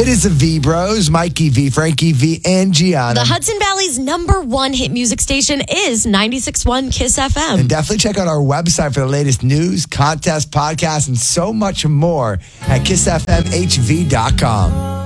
It is the V Bros, Mikey V, Frankie V, and Gianna. The Hudson Valley's #1 hit music station is 96.1 Kiss FM. And definitely check out our website for the latest news, contests, podcasts, and so much more at kissfmhv.com.